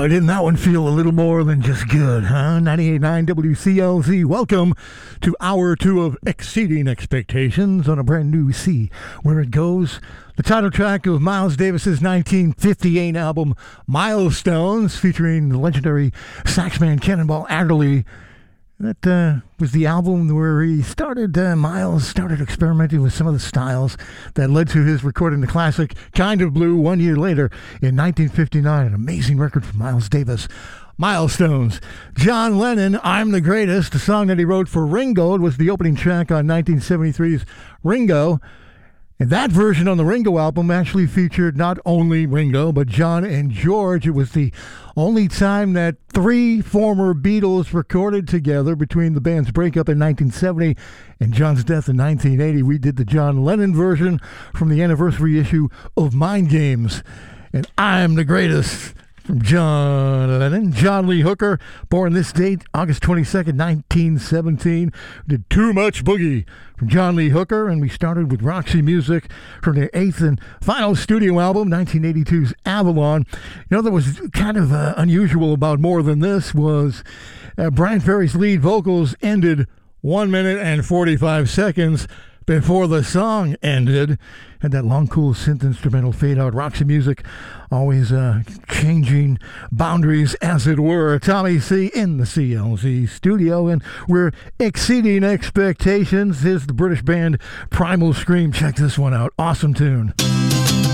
Oh, didn't that one feel a little more than just good, huh? 98.9 WCLZ. Welcome to Hour 2 of Exceeding Expectations on a brand new See Where It Goes. The title track of Miles Davis's 1958 album, Milestones, featuring the legendary saxman Cannonball Adderley. That was the album where he Miles started experimenting with some of the styles that led to his recording the classic Kind of Blue 1 year later in 1959. An amazing record for Miles Davis. Milestones. John Lennon, I'm the Greatest, the song that he wrote for Ringo. It was the opening track on 1973's Ringo. And that version on the Ringo album actually featured not only Ringo, but John and George. It was the only time that three former Beatles recorded together between the band's breakup in 1970 and John's death in 1980. We did the John Lennon version from the anniversary issue of Mind Games. And I'm the Greatest from John Lennon. John Lee Hooker, born this date, August 22nd, 1917. Did Too Much Boogie from John Lee Hooker, and we started with Roxy Music from their eighth and final studio album, 1982's Avalon. You know, that was kind of unusual about More Than This was Brian Ferry's lead vocals ended 1 minute and 45 seconds before the song ended. Had that long, cool synth instrumental fade out. Roxy Music always changing boundaries, as it were. Tommy C in the CLZ studio, and we're exceeding expectations. Here's the British band Primal Scream. Check this one out. Awesome tune.